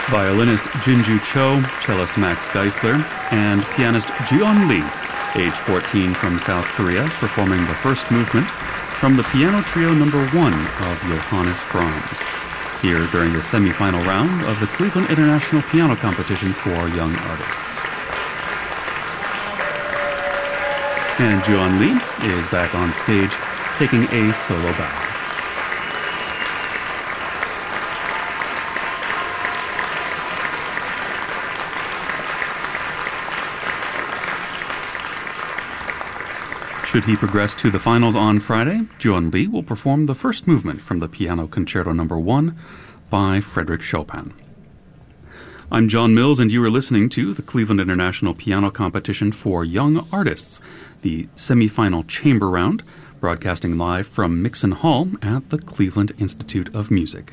violinist Jinju Cho, cellist Max Geisler, and pianist Jeon Lee, age 14 from South Korea, performing the first movement from the Piano Trio No. 1 of Johannes Brahms, here during the semi-final round of the Cleveland International Piano Competition for Young Artists. And Jeon Lee is back on stage, taking a solo bow. Should he progress to the finals on Friday, Jeon Lee will perform the first movement from the Piano Concerto No. 1 by Frédéric Chopin. I'm John Mills, and you are listening to the Cleveland International Piano Competition for Young Artists, the semifinal chamber round, broadcasting live from Mixon Hall at the Cleveland Institute of Music.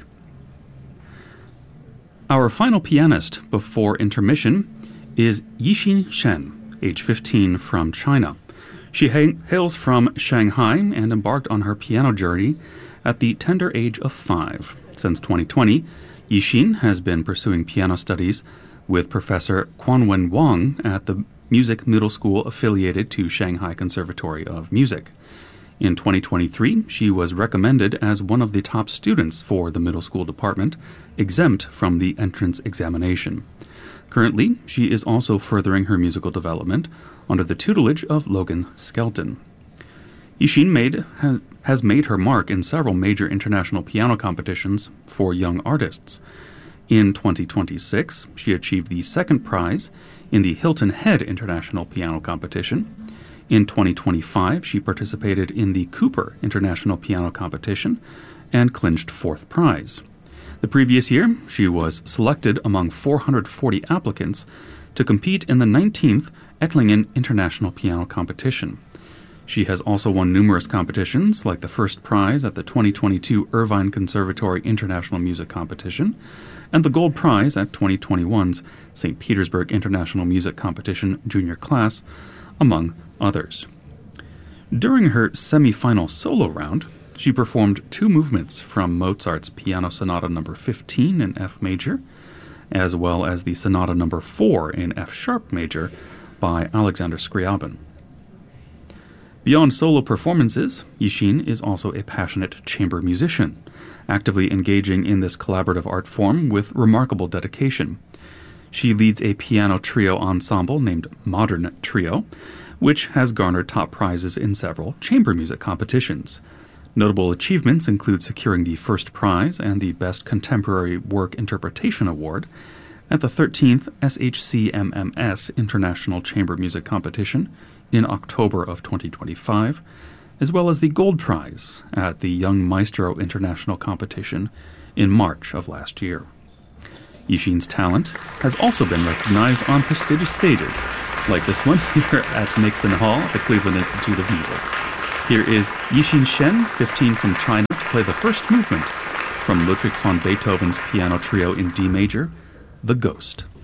Our final pianist before intermission is Yixin Shen, age 15, from China. She hails from Shanghai and embarked on her piano journey at the tender age of 5. Since 2020, Yixin has been pursuing piano studies with Professor Quanwen Wang at the Music Middle School affiliated to Shanghai Conservatory of Music. In 2023, she was recommended as one of the top students for the middle school department, exempt from the entrance examination. Currently, she is also furthering her musical development under the tutelage of Logan Skelton. Yixin has made her mark in several major international piano competitions for young artists. In 2026, she achieved the second prize in the Hilton Head International Piano Competition. In 2025, she participated in the Cooper International Piano Competition and clinched fourth prize. The previous year, she was selected among 440 applicants to compete in the 19th Ettlingen International Piano Competition. She has also won numerous competitions, like the first prize at the 2022 Irvine Conservatory International Music Competition and the gold prize at 2021's St. Petersburg International Music Competition Junior Class, among others. During her semi-final solo round, she performed 2 movements from Mozart's Piano Sonata No. 15 in F major, as well as the Sonata No. 4 in F sharp major by Alexander Scriabin. Beyond solo performances, Yixin is also a passionate chamber musician, actively engaging in this collaborative art form with remarkable dedication. She leads a piano trio ensemble named Modern Trio, which has garnered top prizes in several chamber music competitions. Notable achievements include securing the first prize and the Best Contemporary Work Interpretation Award at the 13th SHCMMS International Chamber Music Competition in October of 2025, as well as the Gold Prize at the Young Maestro International Competition in March of last year. Yixin's talent has also been recognized on prestigious stages, like this one here at Mixon Hall at the Cleveland Institute of Music. Here is Yixin Shen, 15, from China, to play the first movement from Ludwig van Beethoven's piano trio in D major, The Ghost.